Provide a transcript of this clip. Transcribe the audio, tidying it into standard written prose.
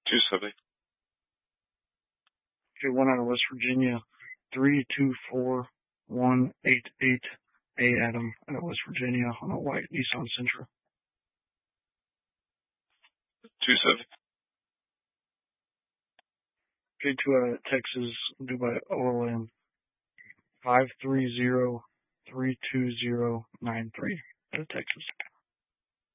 270. Okay, one out of West Virginia, 324188. A Adam out of West Virginia on a white Nissan Sentra. 270. Okay, two out of Texas, due by OLM, 530-32093 out of Texas.